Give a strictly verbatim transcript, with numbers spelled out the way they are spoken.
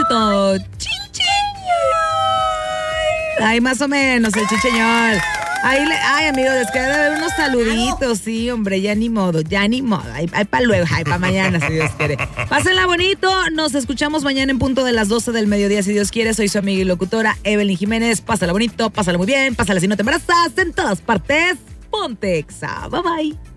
bonito. Chincheñol. Ay, más o menos, el chincheñol. Ahí le, ay, amigos, les queda de haber unos saluditos, sí, hombre, ya ni modo, ya ni modo. Hay, hay para luego, hay para mañana, si Dios quiere. Pásenla bonito, nos escuchamos mañana en punto de las doce del mediodía, si Dios quiere. Soy su amiga y locutora, Evelyn Jiménez. Pásala bonito, pásala muy bien, pásala si no te embarazas, en todas partes. Ponte Exa. Bye, bye.